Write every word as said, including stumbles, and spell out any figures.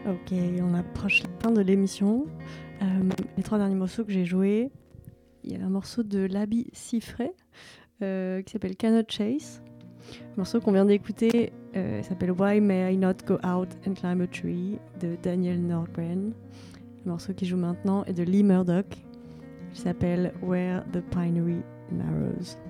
Ok, on approche la fin de l'émission. Euh, les trois derniers morceaux que j'ai joués, il y a un morceau de Labi Siffré euh, qui s'appelle Cannot Chase. Le morceau qu'on vient d'écouter euh, s'appelle Why May I Not Go Out and Climb a Tree de Daniel Nordgren. Le morceau qui joue maintenant est de Lee Murdoch. Il s'appelle Where the Pinery Narrows.